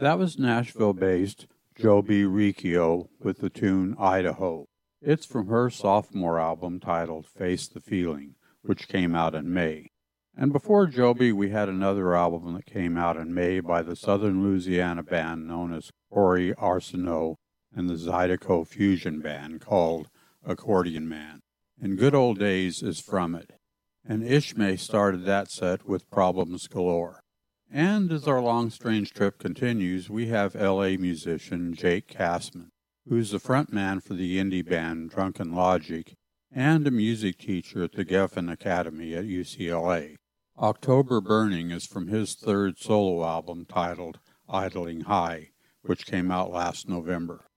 That was Nashville-based Joby Riccio with the tune Idaho. It's from her sophomore album titled Face the Feeling, which came out in May. And before Joby, we had another album that came out in May by the Southern Louisiana band known as Corey Arsenault and the Zydeco Fusion Band called Accordion Man. And Good Old Days is from it. And Ishmay started that set with Problems Galore. And as our long strange trip continues, we have L.A. musician Jake Kassman, who's the frontman for the indie band Drunken Logic and a music teacher at the Geffen Academy at UCLA. October Burning is from his third solo album titled Idling High, which came out last November.